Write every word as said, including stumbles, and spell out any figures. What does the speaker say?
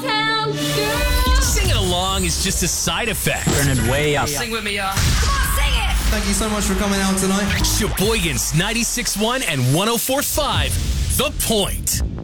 town girl. Singing along is just a side effect. Turn it way up. Sing with me, y'all. Come on, sing it. Thank you so much for coming out tonight. Sheboygan's ninety-six point one and one oh four point five, The Point.